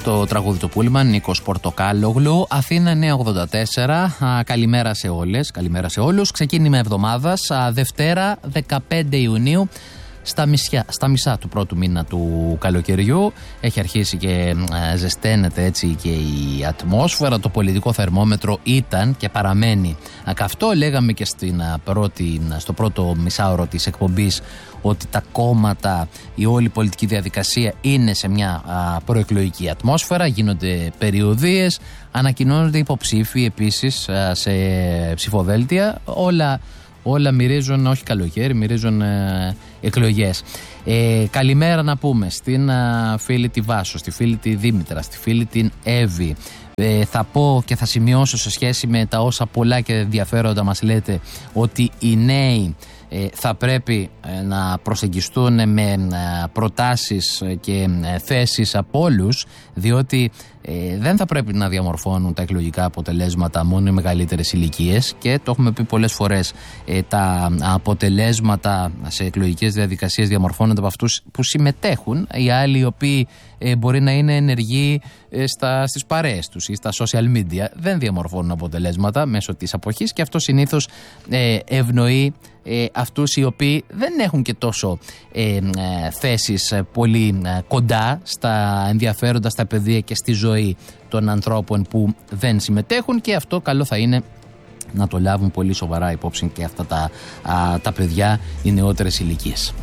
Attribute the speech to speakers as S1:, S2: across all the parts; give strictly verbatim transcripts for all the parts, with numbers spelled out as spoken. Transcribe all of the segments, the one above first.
S1: το τραγούδι του Πούλμαν, Νίκος Πορτοκάλογλου. Αθήνα εννιακόσια ογδόντα τέσσερα. Α, καλημέρα σε όλες, καλημέρα σε όλους. Ξεκίνημα εβδομάδας, α, Δευτέρα δεκαπέντε Ιουνίου. Στα, μισιά, στα μισά του πρώτου μήνα του καλοκαιριού έχει αρχίσει και ε, ζεσταίνεται έτσι και η ατμόσφαιρα. Το πολιτικό θερμόμετρο ήταν και παραμένει καυτό. Λέγαμε και στην, πρώτη, στο πρώτο μισάωρο της εκπομπής ότι τα κόμματα, η όλη πολιτική διαδικασία είναι σε μια α, προεκλογική ατμόσφαιρα, γίνονται περιοδίες, ανακοινώνονται υποψήφοι επίσης α, σε ψηφοδέλτια, όλα Όλα μυρίζουν, όχι καλοκαίρι, μυρίζουν ε, εκλογές. Ε, καλημέρα να πούμε στην ε, φίλη τη Βάσο, στη φίλη τη Δήμητρα, στη φίλη την Εύη. Ε, θα πω και θα σημειώσω σε σχέση με τα όσα πολλά και ενδιαφέροντα μας λέτε ότι οι νέοι ε, θα πρέπει ε, να προσεγγιστούν με ε, προτάσεις και ε, θέσεις από όλους, διότι ε, δεν θα πρέπει να διαμορφώνουν τα εκλογικά αποτελέσματα μόνο οι μεγαλύτερες ηλικίες, και το έχουμε πει πολλές φορές, ε, τα αποτελέσματα σε εκλογικές διαδικασίες διαμορφώνονται από αυτούς που συμμετέχουν. Οι άλλοι οι οποίοι ε, μπορεί να είναι ενεργοί ε, στα, στις παρέες τους ή στα social media δεν διαμορφώνουν αποτελέσματα μέσω της αποχής, και αυτό συνήθως ε, ευνοεί ε, αυτούς οι οποίοι δεν έχουν και τόσο ε, ε, θέσεις ε, πολύ ε, κοντά στα ενδιαφέροντα, στα παιδεία και στη ζωή των ανθρώπων που δεν συμμετέχουν, και αυτό καλό θα είναι να το λάβουν πολύ σοβαρά υπόψη και αυτά τα, α, τα παιδιά, οι νεότερες ηλικίες,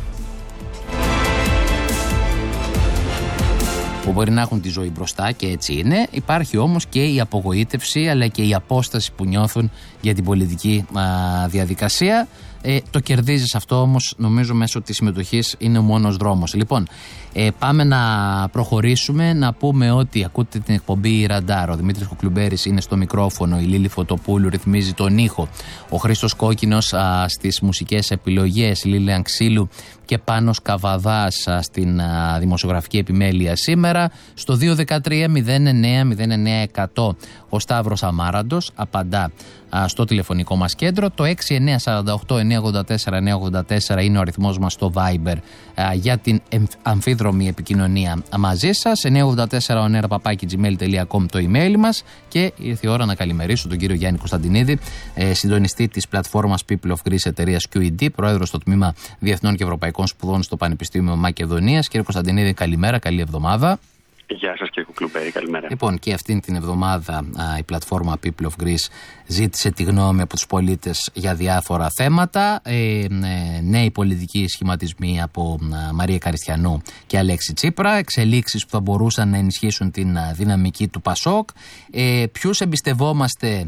S1: που μπορεί να έχουν τη ζωή μπροστά, και έτσι είναι. Υπάρχει όμως και η απογοήτευση αλλά και η απόσταση που νιώθουν για την πολιτική α, διαδικασία. Ε, το κερδίζεις αυτό όμως, νομίζω, μέσω της συμμετοχής, είναι ο μόνος δρόμος. Λοιπόν, ε, πάμε να προχωρήσουμε, να πούμε ότι ακούτε την εκπομπή Ραντάρ. Ο Δημήτρης Κουκλουμπέρης είναι στο μικρόφωνο, η Λίλη Φωτοπούλου ρυθμίζει τον ήχο, ο Χρήστος Κόκκινος α, στις μουσικές επιλογές, η Λίλη Ξύλου και Πάνος Καβαδάς α, στην α, δημοσιογραφική επιμέλεια σήμερα. Στο δύο ένα τρία μηδέν εννέα μηδέν εννέα εκατό ο Σταύρος Αμάραντος απαντά α, στο τηλεφωνικό μας κέντρο. Το έξι εννέα τέσσερα οκτώ εννέα ογδόντα τέσσερα εννέα ογδόντα τέσσερα είναι ο αριθμός μας στο Viber α, για την αμφίδρομη επικοινωνία μαζί σας. εννέα ογδόντα τέσσερα ονέρα παπάκι τζι μέιλ τελεία κομ το email μας. Και ήρθε η ώρα να καλημερίσω τον κύριο Γιάννη Κωνσταντινίδη, ε, συντονιστή της πλατφόρμας People of Greece εταιρείας κιου ι ντι, πρόεδρος στο τμήμα Διεθνών και Ευρωπαϊκών Σπουδών στο Πανεπιστήμιο Μακεδονίας. Κύριε Κωνσταντινίδη, καλημέρα, καλή εβδομάδα.
S2: Γεια σας κύριε Κουκλουμπέρη, καλημέρα.
S1: Λοιπόν, και αυτήν την εβδομάδα α, η πλατφόρμα People of Greece ζήτησε τη γνώμη από τους πολίτες για διάφορα θέματα. Ε, ε, νέοι πολιτικοί σχηματισμοί από α, Μαρία Καριστιανού και Αλέξη Τσίπρα, εξελίξεις που θα μπορούσαν να ενισχύσουν την α, δυναμική του Πασόκ. Ε, ποιους εμπιστευόμαστε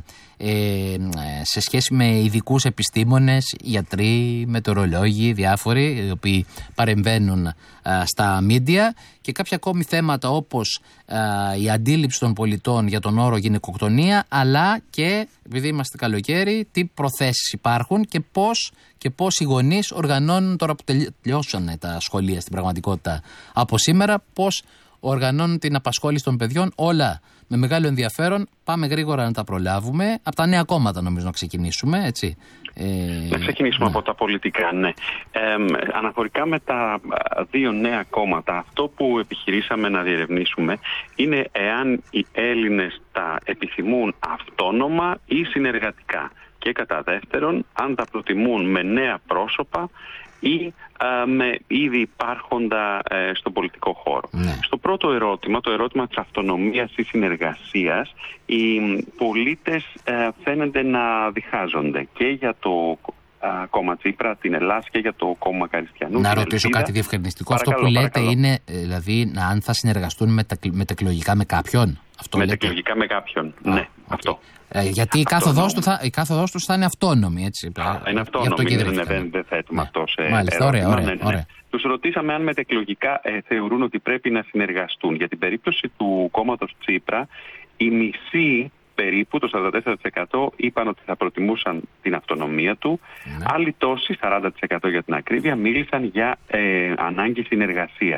S1: Ε, σε σχέση με ειδικούς επιστήμονες, γιατροί, μετεωρολόγοι, διάφοροι οι οποίοι παρεμβαίνουν α, στα μίντια, και κάποια ακόμη θέματα όπως α, η αντίληψη των πολιτών για τον όρο γυναικοκτονία, αλλά και, επειδή είμαστε καλοκαίρι, τι προθέσεις υπάρχουν και πώς, και πώς οι γονείς οργανώνουν, τώρα που τελειώσαν τα σχολεία στην πραγματικότητα από σήμερα, πώς οργανώνουν την απασχόληση των παιδιών. Όλα με μεγάλο ενδιαφέρον. Πάμε γρήγορα να τα προλάβουμε. Από τα νέα κόμματα νομίζω να ξεκινήσουμε, έτσι.
S2: Ε, να ξεκινήσουμε ναι. από τα πολιτικά, ναι. Ε, αναφορικά με τα δύο νέα κόμματα, αυτό που επιχειρήσαμε να διερευνήσουμε είναι εάν οι Έλληνες τα επιθυμούν αυτόνομα ή συνεργατικά. Και κατά δεύτερον, αν τα προτιμούν με νέα πρόσωπα ή α, με ήδη υπάρχοντα ε, στον πολιτικό χώρο. Ναι. Στο πρώτο ερώτημα, το ερώτημα της αυτονομίας ή συνεργασίας, οι πολίτες ε, φαίνονται να διχάζονται και για το α, κόμμα Τσίπρα, την Ελλάδα, και για το κόμμα Καριστιανού. Να
S1: ρωτήσω κάτι διευκρινιστικό. Παρακαλώ, αυτό που λέτε παρακαλώ. είναι δηλαδή αν θα συνεργαστούν μετεκλογικά με κάποιον.
S2: Μετεκλογικά με κάποιον, α, ναι, okay. αυτό.
S1: Ε, γιατί η κάθοδός, του θα, η κάθοδός τους θα είναι αυτόνομη, έτσι.
S2: Α, είναι αυτόνομη, ναι, ναι, δεν, δεν θέτουμε ναι. αυτό σε
S1: Μάλιστα, ωραία, ωραία,
S2: ναι, ναι.
S1: ωραία.
S2: Τους ρωτήσαμε αν μετεκλογικά ε, θεωρούν ότι πρέπει να συνεργαστούν. Για την περίπτωση του κόμματος Τσίπρα, οι μισοί περίπου, το σαράντα τέσσερα τοις εκατό, είπαν ότι θα προτιμούσαν την αυτονομία του. Ναι. Άλλοι τόσοι, σαράντα τοις εκατό για την ακρίβεια, μίλησαν για ε, ανάγκη συνεργασίας.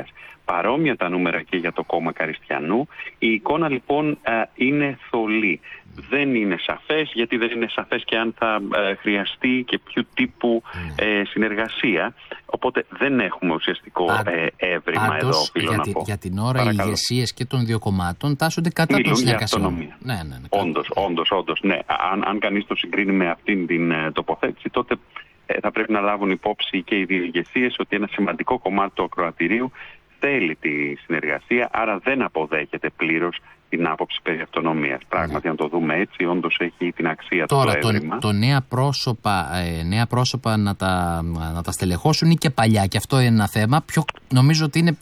S2: παρόμοια τα νούμερα και για το κόμμα Καριστιανού. Η εικόνα λοιπόν είναι θολή. Δεν είναι σαφές, γιατί δεν είναι σαφές και αν θα ε, χρειαστεί και ποιου τύπου ε, συνεργασία. Οπότε δεν έχουμε ουσιαστικό ε, έβριμα
S1: Πάντως,
S2: εδώ, οφείλω
S1: για,
S2: να
S1: τη,
S2: πω.
S1: για την ώρα
S2: Παρακαλώ.
S1: οι ηγεσίες και των δύο κομμάτων τάσσονται κατά
S2: Μιλούν
S1: των
S2: για
S1: συνεργασιών.
S2: αυτονομία.
S1: Ναι, ναι, ναι,
S2: όντως, όντως, όντως. Ναι. Αν, αν κανείς το συγκρίνει με αυτήν την ε, τοποθέτηση, τότε ε, θα πρέπει να λάβουν υπόψη και οι δύο ηγεσίες ότι ένα σημαντικό κομμάτι του ακροατηρίου θέλει τη συνεργασία, άρα δεν αποδέχεται πλήρως την άποψη περί αυτονομίας. Πράγματι, ναι. αν το δούμε έτσι, όντως έχει την αξία του
S1: Τώρα,
S2: το έβριμα.
S1: Το, το νέα πρόσωπα, ε, νέα πρόσωπα να, τα, να τα στελεχώσουν ή και παλιά, και αυτό είναι ένα θέμα. Πιο, νομίζω ότι είναι,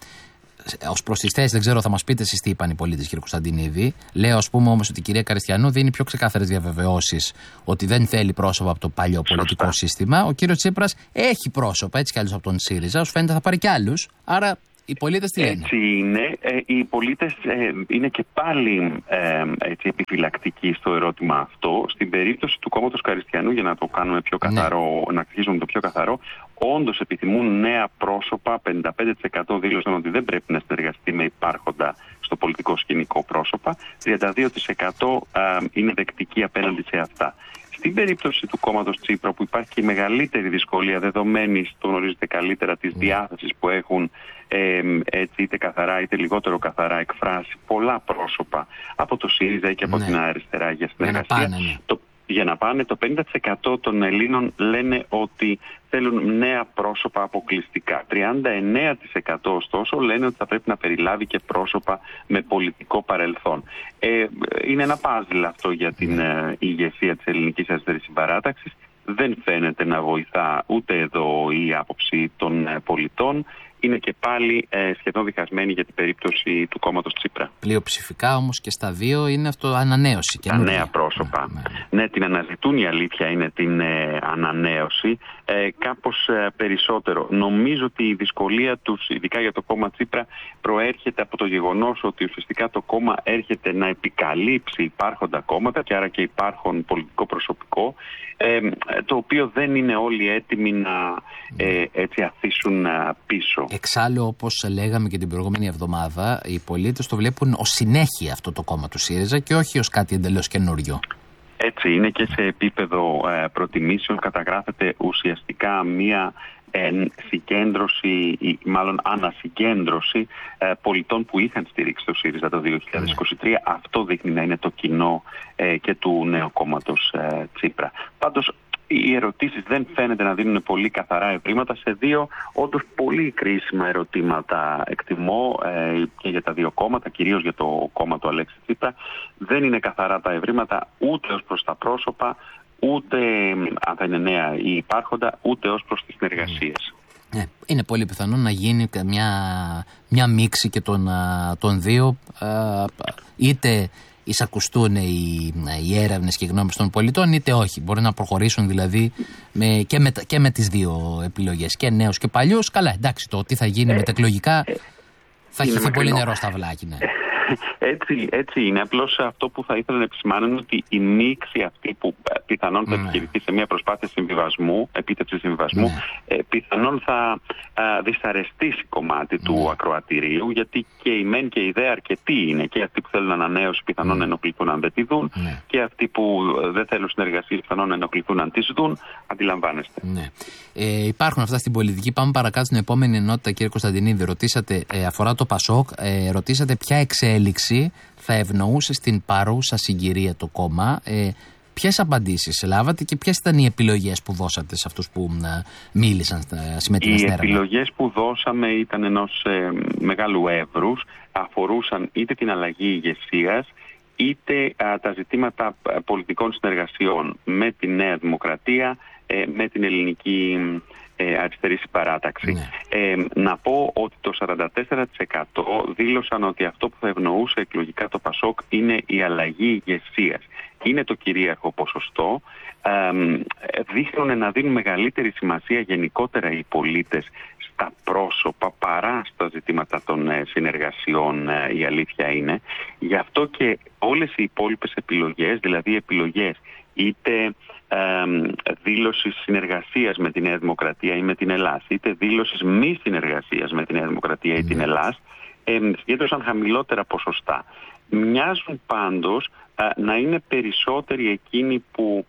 S1: ως προς τις θέσεις, δεν ξέρω, θα μας πείτε εσείς τι είπαν οι πολίτες, κύριε Κωνσταντινίδη. Λέω, ας πούμε, όμως ότι η κυρία Καριστιανού δίνει πιο ξεκάθαρες διαβεβαιώσεις ότι δεν θέλει πρόσωπα από το παλιό πολιτικό Σωστά. σύστημα. Ο κύριος Τσίπρας έχει πρόσωπα, έτσι κι άλλως από τον ΣΥΡΙΖΑ, ως φαίνεται θα πάρει κι άλλους. Άρα οι πολίτες τι λένε?
S2: Έτσι είναι. Ε, οι πολίτες ε, είναι και πάλι ε, έτσι, επιφυλακτικοί στο ερώτημα αυτό. Στην περίπτωση του κόμματος Καριστιανού, για να το κάνουμε πιο καθαρό, ναι. να αρχίσουμε το πιο καθαρό, όντως επιθυμούν νέα πρόσωπα. πενήντα πέντε τοις εκατό δήλωσαν ότι δεν πρέπει να συνεργαστεί με υπάρχοντα στο πολιτικό σκηνικό πρόσωπα. τριάντα δύο τοις εκατό ε, είναι δεκτικοί απέναντι σε αυτά. Στην περίπτωση του κόμματος Τσίπρα, που υπάρχει και η μεγαλύτερη δυσκολία δεδομένης, το γνωρίζετε καλύτερα, της διάθεσης που έχουν ε, έτσι, είτε καθαρά είτε λιγότερο καθαρά εκφράσει πολλά πρόσωπα από το ΣΥΡΙΖΑ ή και από ναι. την αριστερά για συνεργασία. Για να, πάνε, ναι. το, για να πάνε, το πενήντα τοις εκατό των Ελλήνων λένε ότι θέλουν νέα πρόσωπα αποκλειστικά. τριάντα εννέα τοις εκατό ωστόσο λένε ότι θα πρέπει να περιλάβει και πρόσωπα με πολιτικό παρελθόν. Ε, είναι ένα πάζλ αυτό για την ε, ηγεσία της Ελληνικής Αριστερής Συμπαράταξης. Δεν φαίνεται να βοηθά ούτε εδώ η άποψη των ε, πολιτών. Είναι και πάλι ε, σχεδόν διχασμένη για την περίπτωση του κόμματος Τσίπρα.
S1: Πλειοψηφικά όμως και στα δύο είναι αυτό ανανέωση.
S2: Τα νέα πρόσωπα. Ναι, ναι. ναι, την αναζητούν, η αλήθεια είναι την ε, ανανέωση. Ε, κάπως ε, περισσότερο. Νομίζω ότι η δυσκολία τους, ειδικά για το κόμμα Τσίπρα, προέρχεται από το γεγονός ότι ουσιαστικά το κόμμα έρχεται να επικαλύψει υπάρχοντα κόμματα και άρα και υπάρχον πολιτικό προσωπικό, ε, το οποίο δεν είναι όλοι έτοιμοι να ε, έτσι αφήσουν πίσω.
S1: Εξάλλου, όπως λέγαμε και την προηγούμενη εβδομάδα, οι πολίτες το βλέπουν ως συνέχεια αυτό το κόμμα του ΣΥΡΙΖΑ και όχι ως κάτι εντελώς καινούριο.
S2: Έτσι είναι, και σε επίπεδο ε, προτιμήσεων καταγράφεται ουσιαστικά μία ε, συγκέντρωση ή μάλλον ανασυγκέντρωση ε, πολιτών που είχαν στηρίξει το ΣΥΡΙΖΑ το δύο χιλιάδες είκοσι τρία. Mm. Αυτό δείχνει να είναι το κοινό ε, και του νέου κόμματος ε, Τσίπρα. Πάντως, οι ερωτήσεις δεν φαίνεται να δίνουν πολύ καθαρά ευρήματα σε δύο όντως πολύ κρίσιμα ερωτήματα, εκτιμώ, ε, και για τα δύο κόμματα, κυρίως για το κόμμα του Αλέξη Τσίπρα. Δεν είναι καθαρά τα ευρήματα ούτε ως προς τα πρόσωπα, ούτε αν θα είναι νέα ή υπάρχοντα, ούτε ως προς τις συνεργασίες.
S1: Ναι, είναι πολύ πιθανό να γίνει μια, μια μίξη και των, των δύο, είτε εισακουστούν οι, οι έρευνες και οι γνώμες των πολιτών, είτε όχι. Μπορεί να προχωρήσουν δηλαδή με, και, με, και με τις δύο επιλογές, και νέους και παλιούς. Καλά, εντάξει, το τι θα γίνει ε, μετεκλογικά ε, θα χυθεί πολύ νερό στα βλάκι. Ναι.
S2: Έτσι, έτσι είναι. Απλώς αυτό που θα ήθελα να επισημάνω είναι ότι η μίξη αυτή που πιθανόν θα επιχειρηθεί σε μια προσπάθεια συμβιβασμού, επίτευξης συμβιβασμού, ναι. πιθανόν θα α, δυσαρεστήσει κομμάτι ναι. του ακροατηρίου, γιατί και η μεν και η δε αρκετοί είναι. Και αυτοί που θέλουν ανανέωση πιθανόν ναι. ενοχληθούν αν δεν τη δουν, ναι. και αυτοί που δεν θέλουν συνεργασία πιθανόν ενοχληθούν αν τις δουν. Αντιλαμβάνεστε.
S1: Ναι. Ε, υπάρχουν αυτά στην πολιτική. Πάμε παρακάτω στην επόμενη ενότητα, κύριε Κωνσταντινίδη. Ρωτήσατε, ε, αφορά το Πασόκ, ε, ρωτήσατε ποια εξέλιξη θα ευνοούσε στην παρούσα συγκυρία το κόμμα. Ε, ποιες απαντήσεις λάβατε και ποιες ήταν οι επιλογές που δώσατε σε αυτούς που ε, μίλησαν, ε, συμμετείχαν στην έρευνα?
S2: Οι επιλογές που δώσαμε ήταν ενός ε, μεγάλου εύρους. Αφορούσαν είτε την αλλαγή ηγεσίας, είτε α, τα ζητήματα πολιτικών συνεργασιών με τη Νέα Δημοκρατία, ε, με την Ελληνική ε, Αριστερή Συμπαράταξη. Ναι. Ε, να πω ότι το σαράντα τέσσερα τοις εκατό δήλωσαν ότι αυτό που θα ευνοούσε εκλογικά το Πασόκ είναι η αλλαγή ηγεσίας. Είναι το κυρίαρχο ποσοστό. Ε, δείχνουν να δίνουν μεγαλύτερη σημασία γενικότερα οι πολίτες στα πρόσωπα παρά στα ζητήματα των ε, συνεργασιών, ε, η αλήθεια είναι. Γι' αυτό και όλες οι υπόλοιπες επιλογές, δηλαδή επιλογές είτε ε, δήλωσης συνεργασίας με τη Νέα Δημοκρατία ή με την Ελλάς, είτε δήλωσης μη συνεργασίας με τη Νέα Δημοκρατία ή την Ελλάς, ε, συγκέντρωσαν χαμηλότερα ποσοστά. Μοιάζουν πάντως ε, να είναι περισσότεροι εκείνοι που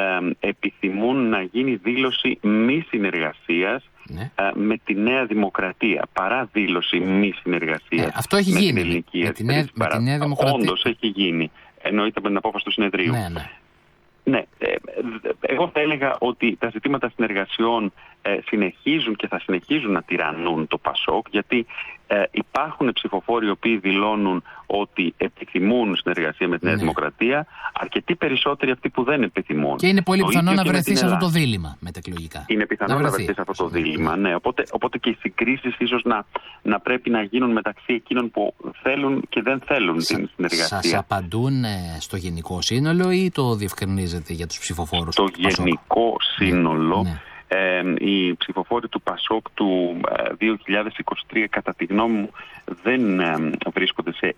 S2: ε, επιθυμούν να γίνει δήλωση μη συνεργασίας ναι. ε, με τη Νέα Δημοκρατία παρά δήλωση μη συνεργασίας ε,
S1: αυτό έχει
S2: με
S1: γίνει,
S2: την ελληνική
S1: με, τη νέα, με τη Νέα Δημοκρατία.
S2: Όντως έχει γίνει, εννοείται με την απόφαση του συνεδρίου.
S1: Ναι, ναι.
S2: Ναι, ε, εγώ θα έλεγα ότι τα ζητήματα συνεργασιών ε, συνεχίζουν και θα συνεχίζουν να τυραννούν το ΠΑΣΟΚ, γιατί ε, υπάρχουν ψηφοφόροι οι οποίοι δηλώνουν ότι επιθυμούν συνεργασία με τη Νέα ναι. Δημοκρατία, αρκετοί περισσότεροι αυτοί που δεν επιθυμούν.
S1: Και είναι πολύ πιθανό να βρεθεί σε αυτό το δίλημμα μετεκλογικά.
S2: Είναι πιθανό να, να βρεθεί σε αυτό το δίλημμα, ναι. Οπότε, οπότε και οι συγκρίσεις ίσως να, να πρέπει να γίνουν μεταξύ εκείνων που θέλουν και δεν θέλουν Σα, την συνεργασία.
S1: Σας απαντούν ε, στο γενικό σύνολο ή το διευκρινίζετε για τους ψηφοφόρους?
S2: Στο γενικό σύνολο. Ναι. Ε, οι ψηφοφόροι του ΠΑΣΟΚ του ε, δύο χιλιάδες είκοσι τρία κατά τη γνώμη μου δεν ε, βρίσκονται σε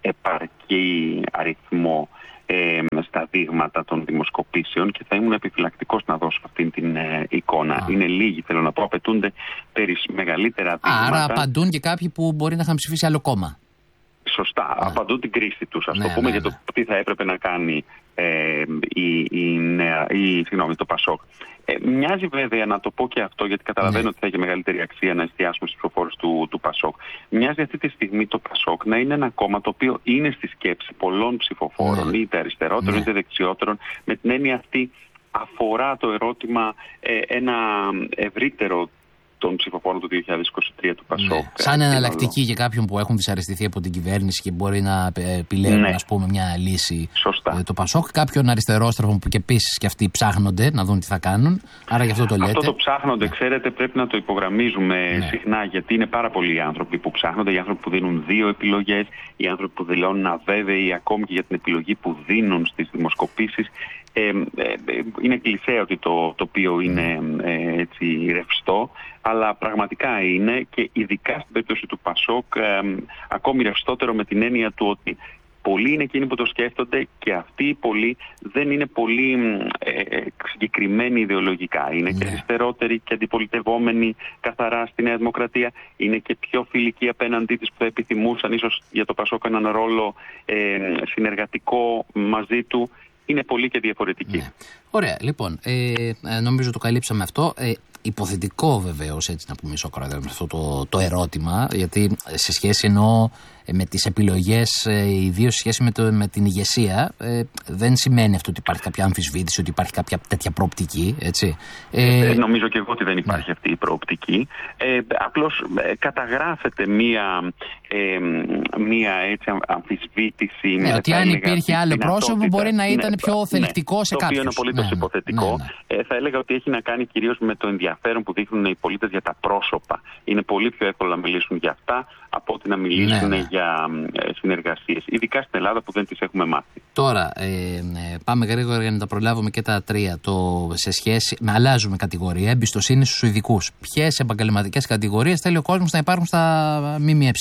S2: επαρκή αριθμό ε, στα δείγματα των δημοσκοπήσεων και θα ήμουν επιφυλακτικός να δώσω αυτή την ε, εικόνα. Α. Είναι λίγοι, θέλω να πω, απαιτούνται περισ... μεγαλύτερα δείγματα.
S1: Άρα απαντούν και κάποιοι που μπορεί να είχαν ψηφίσει άλλο κόμμα.
S2: Σωστά, ναι. Απαντούν την κρίση τους, ας ναι, το πούμε, ναι, ναι. για το τι θα έπρεπε να κάνει ε, η, η, νέα, η, συγγνώμη, το ΠΑΣΟΚ. Ε, μοιάζει βέβαια, να το πω και αυτό, γιατί καταλαβαίνω ναι. ότι θα έχει μεγαλύτερη αξία να εστιάσουμε στους ψηφοφόρους του, του ΠΑΣΟΚ. Μοιάζει αυτή τη στιγμή το ΠΑΣΟΚ να είναι ένα κόμμα το οποίο είναι στη σκέψη πολλών ψηφοφόρων, ναι. είτε αριστερότερων ναι. είτε δεξιότερων, με την έννοια αυτή αφορά το ερώτημα ε, ένα ευρύτερο των ψηφοφόρων του δύο χιλιάδες είκοσι τρία του ΠΑΣΟΚ. Ναι.
S1: Σαν εναλλακτική για κάποιον που έχουν δυσαρεστηθεί από την κυβέρνηση και μπορεί να επιλέγουν, ναι. ας πούμε, μια λύση.
S2: Σωστά.
S1: Το ΠΑΣΟΚ. Κάποιον αριστερόστροφο που και επίσης και αυτοί ψάχνονται να δουν τι θα κάνουν. Άρα γι' αυτό το λέτε.
S2: Αυτό το ψάχνονται, ναι. ξέρετε, πρέπει να το υπογραμμίζουμε ναι. συχνά, γιατί είναι πάρα πολλοί οι άνθρωποι που ψάχνονται, οι άνθρωποι που δίνουν δύο επιλογές, οι άνθρωποι που δηλώνουν αβέβαιοι ακόμη και για την επιλογή που δίνουν στις δημοσκοπήσεις. Ε, ε, είναι κλισέ ότι το τοπίο είναι ε, έτσι ρευστό, αλλά πραγματικά είναι, και ειδικά στην περίπτωση του ΠΑΣΟΚ ε, ακόμη ρευστότερο, με την έννοια του ότι πολλοί είναι εκείνοι που το σκέφτονται και αυτοί οι πολλοί δεν είναι πολύ ε, συγκεκριμένοι ιδεολογικά. Είναι yeah. και αριστερότεροι και αντιπολιτευόμενοι καθαρά στη Νέα Δημοκρατία. Είναι και πιο φιλικοί απέναντί της, που θα επιθυμούσαν ίσως για το ΠΑΣΟΚ έναν ρόλο ε, συνεργατικό μαζί του. Είναι πολύ και διαφορετική.
S1: Ναι. Ωραία, λοιπόν, ε, νομίζω το καλύψαμε αυτό. Ε, υποθετικό βεβαίως, έτσι να πούμε, Σόκρατε, με αυτό το, το ερώτημα, γιατί σε σχέση εννοώ με τις επιλογές, ε, ιδίως σε σχέση με, το, με την ηγεσία, ε, δεν σημαίνει αυτό ότι υπάρχει κάποια αμφισβήτηση, ότι υπάρχει κάποια τέτοια προοπτική, έτσι.
S2: Ε, ε, νομίζω και εγώ ότι δεν υπάρχει ναι. αυτή η προοπτική. Ε, απλώς ε, καταγράφεται μία, ε, μία έτσι αμφισβήτηση.
S1: Ναι,
S2: μία,
S1: ότι αν υπήρχε άλλο πρόσωπο μπορεί να ήταν
S2: ναι,
S1: πιο θελκτικό
S2: ναι,
S1: σε
S2: κάποιους.
S1: κάποιους.
S2: Το οποίο είναι απολύτως
S1: ναι,
S2: υποθετικό.
S1: Ναι, ναι.
S2: Ε, θα έλεγα ότι έχει να κάνει κυρίως με το ενδιαφέρον που δείχνουν οι πολίτες για τα πρόσωπα. Είναι πολύ πιο εύκολο να μιλήσουν για αυτά από ότι να μιλήσουν ναι, ναι. για ε, συνεργασίες. Ειδικά στην Ελλάδα που δεν τις έχουμε μάθει.
S1: Τώρα, ε, ε, πάμε γρήγορα για να τα προλάβουμε και τα τρία. Το, σε σχέση, με αλλάζουμε κατηγορία, εμπιστοσύνη στους ειδικούς. Ποιες επαγγελματικές κατηγορίες θέλει ο κόσμος να υπάρχουν στα ΜΜΕ?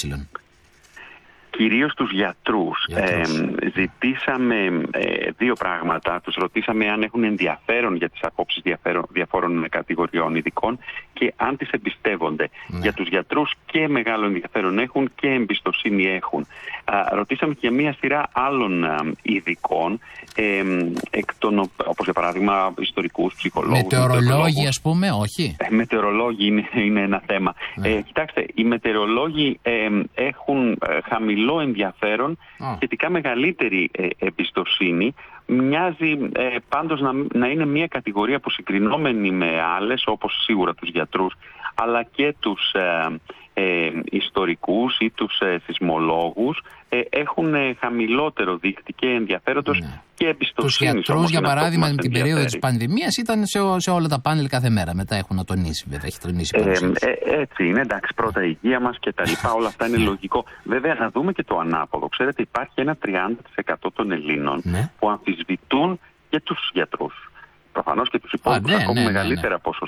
S2: Κυρίως τους γιατρούς. γιατρούς. Ε, ζητήσαμε ε, δύο πράγματα. Τους ρωτήσαμε αν έχουν ενδιαφέρον για τις απόψεις διαφόρων κατηγοριών ειδικών και αν τις εμπιστεύονται. Ναι. Για τους γιατρούς και μεγάλο ενδιαφέρον έχουν και εμπιστοσύνη έχουν. Α, ρωτήσαμε και για μία σειρά άλλων α, ειδικών, ε, εκ των, όπως για παράδειγμα ιστορικούς, ψυχολόγους.
S1: Μετεωρολόγοι, ας πούμε, όχι.
S2: Ε, μετεωρολόγοι είναι, είναι ένα θέμα. Ναι. Ε, κοιτάξτε, οι μετεωρολόγοι ε, έχουν ε, χαμηλό ενδιαφέρον, oh. σχετικά μεγαλύτερη ε, εμπιστοσύνη. Μοιάζει ε, πάντως να, να είναι μια κατηγορία που, συγκρινόμενη με άλλες, όπως σίγουρα τους γιατρούς, αλλά και τους ε, ε, ιστορικούς ή τους ε, σεισμολόγους, ε, έχουν ε, χαμηλότερο δείκτη και ενδιαφέροντος ναι. και εμπιστοσύνη.
S1: Τους γιατρούς, για παράδειγμα, με την περίοδο της πανδημίας ήταν σε, σε όλα τα πάνελ κάθε μέρα. Μετά έχουν να τονίσει, βέβαια, έχει τονίσει
S2: ε, ε, έτσι είναι, εντάξει, πρώτα η υγεία μας και τα λοιπά, όλα αυτά είναι λογικό. Βέβαια, να δούμε και το ανάποδο. Ξέρετε, υπάρχει ένα τριάντα τοις εκατό των Ελλήνων ναι. που αμφισβητούν και τους γιατρούς. Προφανώς και τους υπόλοιπους, ακόμη ναι, ναι, μεγαλύτερα ναι. ποσοστά.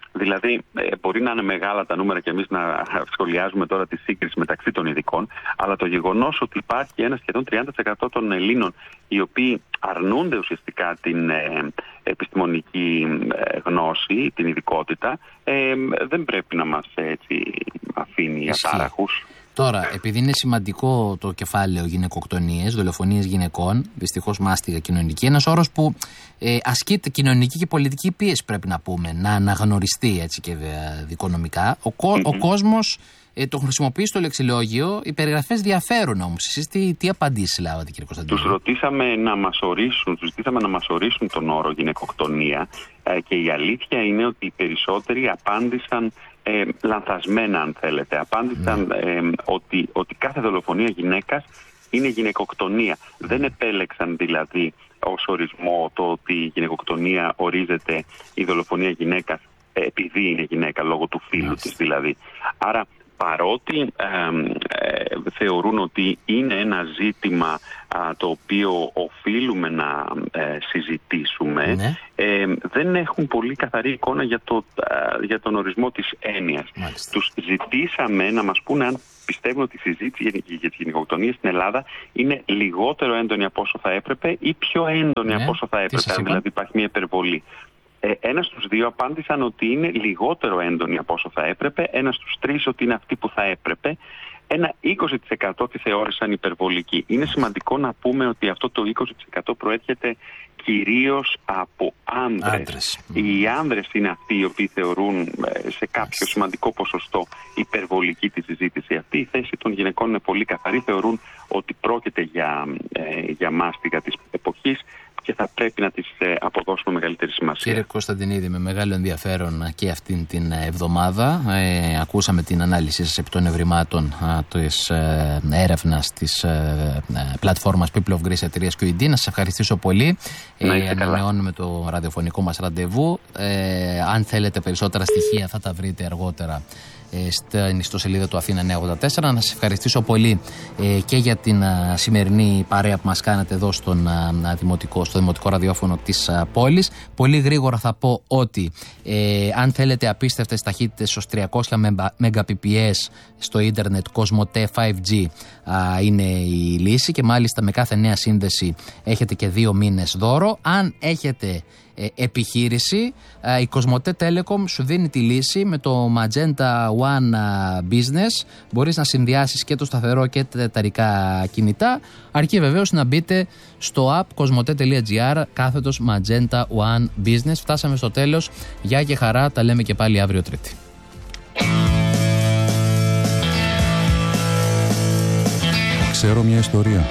S2: Δηλαδή, ε, μπορεί να είναι μεγάλα τα νούμερα και εμείς να σχολιάζουμε τώρα τη σύγκριση μεταξύ των ειδικών, αλλά το γεγονός ότι υπάρχει ένα σχεδόν τριάντα τοις εκατό των Ελλήνων οι οποίοι αρνούνται ουσιαστικά την ε, επιστημονική ε, γνώση, την ειδικότητα, ε, δεν πρέπει να μας έτσι αφήνει ατάραχους.
S1: Τώρα, επειδή είναι σημαντικό το κεφάλαιο γυναικοκτονίες, δολοφονίες γυναικών, δυστυχώς μάστιγα κοινωνική, ένας όρος που ε, ασκείται κοινωνική και πολιτική πίεση, πρέπει να πούμε, να αναγνωριστεί έτσι και δικονομικά. Ο, mm-hmm. ο κόσμος ε, το χρησιμοποιεί στο λεξιλόγιο, οι περιγραφές διαφέρουν όμως. Εσείς τι, τι απαντήσεις λάβατε, κύριε Κωνσταντίνου?
S2: Τους ρωτήσαμε να μας ορίσουν, τους ζητήσαμε να μας ορίσουν τον όρο γυναικοκτονία ε, και η αλήθεια είναι ότι οι περισσότεροι απάντησαν Ε, λανθασμένα, αν θέλετε. Απάντησαν mm. ε, ότι, ότι κάθε δολοφονία γυναίκας είναι γυναικοκτονία. Mm. Δεν επέλεξαν δηλαδή ως ορισμό το ότι η γυναικοκτονία ορίζεται η δολοφονία γυναίκας ε, επειδή είναι γυναίκα, λόγω του φύλου mm. της δηλαδή. Άρα παρότι ε, ε, θεωρούν ότι είναι ένα ζήτημα α, το οποίο οφείλουμε να ε, συζητήσουμε, ναι. ε, δεν έχουν πολύ καθαρή εικόνα για, το, α, για τον ορισμό της έννοιας. Μάλιστα. Τους ζητήσαμε να μας πούνε αν πιστεύουν ότι η συζήτηση για τις γυναικοκτονίες στην Ελλάδα είναι λιγότερο έντονη από όσο θα έπρεπε ή πιο έντονη ναι. από όσο θα έπρεπε, αν δηλαδή υπάρχει μια υπερβολή. Ένα στους δύο απάντησαν ότι είναι λιγότερο έντονη από όσο θα έπρεπε, ένα στους τρεις ότι είναι αυτή που θα έπρεπε, ένα είκοσι τοις εκατό τη θεώρησαν υπερβολική. Είναι σημαντικό να πούμε ότι αυτό το είκοσι τοις εκατό προέρχεται κυρίως από άνδρες. Άντρες. Οι άνδρες είναι αυτοί οι οποίοι θεωρούν σε κάποιο σημαντικό ποσοστό υπερβολική τη συζήτηση. Αυτή η θέση των γυναικών είναι πολύ καθαρή. Θεωρούν ότι πρόκειται για, ε, για μάστιγα της εποχής και θα πρέπει να τις ε, αποδώσουμε μεγαλύτερη σημασία.
S1: Κύριε Κωνσταντινίδη, με μεγάλο ενδιαφέρον και αυτήν την εβδομάδα ε, ακούσαμε την ανάλυση σας επί των ευρημάτων ε, της ε, έρευνας της ε, ε, πλατφόρμας People of Greece εταιρείας κιου ι ντι. Να σας ευχαριστήσω πολύ. Ε, ανανεώνουμε το ραδιοφωνικό μας ραντεβού. Ε, αν θέλετε περισσότερα στοιχεία θα τα βρείτε αργότερα στην ιστοσελίδα του Αθήνα εννιακόσια ογδόντα τέσσερα. Να σας ευχαριστήσω πολύ ε, και για την α, σημερινή παρέα που μας κάνατε εδώ στον, α, δημοτικό, στο δημοτικό ραδιόφωνο της α, πόλης. Πολύ γρήγορα θα πω ότι ε, αν θέλετε απίστευτες ταχύτητες ως τριακόσια Mbps στο ίντερνετ, Κοσμοτέ φάιβ τζι α, είναι η λύση και μάλιστα με κάθε νέα σύνδεση έχετε και δύο μήνες δώρο. Αν έχετε Ε, επιχείρηση, ε, η Κοσμοτέ Telecom σου δίνει τη λύση με το Magenta One Business. Μπορείς να συνδυάσεις και το σταθερό και τα εταιρικά κινητά, αρκεί βεβαίως να μπείτε στο app κοσμοτέ.gr κάθετος Magenta One Business. Φτάσαμε στο τέλος. Γεια και χαρά, τα λέμε και πάλι αύριο Τρίτη.
S3: Ξέρω μια ιστορία.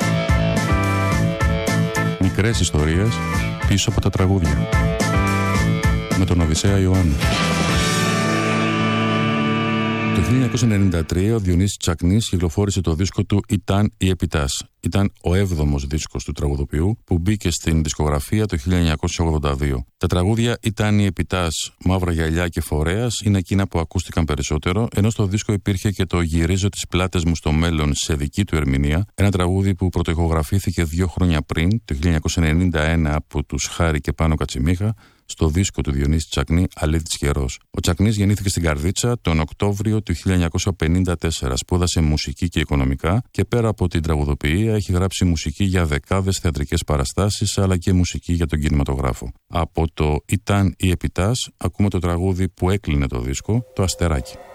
S3: Μικρές ιστορίες πίσω από τα τραγούδια. Με τον Οδυσσέα Ιωάννου. Το χίλια εννιακόσια ενενήντα τρία ο Διονύσης Τσακνής κυκλοφόρησε το δίσκο του «Ήταν η Επιτάς». Ήταν ο έβδομος δίσκος του τραγουδοποιού που μπήκε στην δισκογραφία το χίλια εννιακόσια ογδόντα δύο. Τα τραγούδια «Ήταν η Επιτάς», «Μαύρα γυαλιά» και «Φορέας» είναι εκείνα που ακούστηκαν περισσότερο, ενώ στο δίσκο υπήρχε και το «Γυρίζω τις πλάτες μου στο μέλλον» σε δική του ερμηνεία, ένα τραγούδι που πρωτοηχογραφήθηκε δύο χρόνια πριν, το χίλια εννιακόσια ενενήντα ένα, από τους Χάρη και Πάνο Κατσιμίχα, στο δίσκο του Διονύση Τσακνή «Αλήτης Καιρός». Ο Τσακνής γεννήθηκε στην Καρδίτσα τον Οκτώβριο του χίλια εννιακόσια πενήντα τέσσερα. Σπούδασε μουσική και οικονομικά και πέρα από την τραγουδοποιία έχει γράψει μουσική για δεκάδες θεατρικές παραστάσεις αλλά και μουσική για τον κινηματογράφο. Από το «Ήταν η Επιτάς» ακούμε το τραγούδι που έκλεινε το δίσκο, το «Αστεράκι».